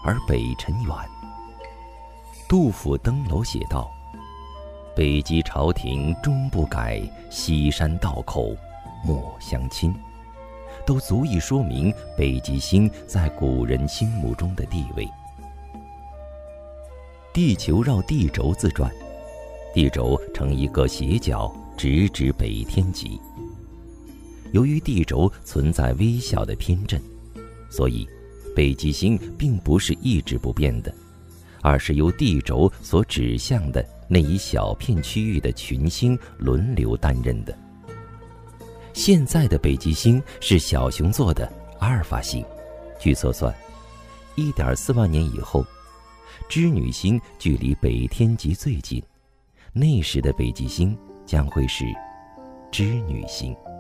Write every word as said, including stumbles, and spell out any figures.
而北辰远。杜甫登楼写道：北极朝廷终不改，西山道口莫相侵，都足以说明北极星在古人心目中的地位。地球绕地轴自转，地轴呈一个斜角，直指北天极。由于地轴存在微小的偏振，所以北极星并不是一直不变的，而是由地轴所指向的那一小片区域的群星轮流担任的。现在的北极星是小熊座的阿尔法星，据测算 一点四万年以后，织女星距离北天极最近，那时的北极星将会是织女星。